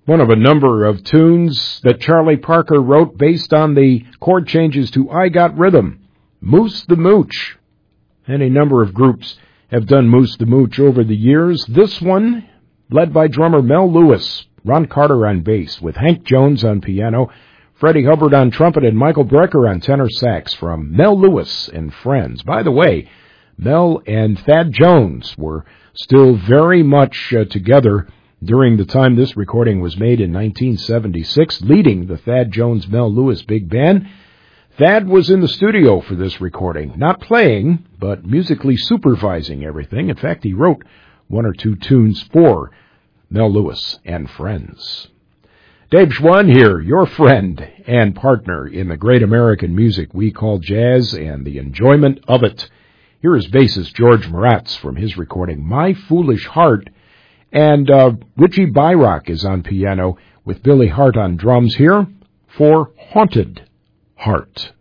One of a number of tunes that Charlie Parker wrote based on the chord changes to I Got Rhythm, Moose the Mooch. Any number of groups have done Moose the Mooch over the years. This one, led by drummer Mel Lewis, Ron Carter on bass, with Hank Jones on piano, Freddie Hubbard on trumpet, and Michael Brecker on tenor sax, from Mel Lewis and Friends. By the way, Mel and Thad Jones were still very much together during the time this recording was made in 1976, leading the Thad Jones-Mel Lewis Big Band. Thad was in the studio for this recording, not playing, but musically supervising everything. In fact, he wrote one or two tunes for Mel Lewis and Friends. Dave Schwann here, your friend and partner in the great American music we call jazz and the enjoyment of it. Here is bassist George Moratz from his recording, My Foolish Heart, and Richie Byrock is on piano with Billy Hart on drums here for Haunted Heart.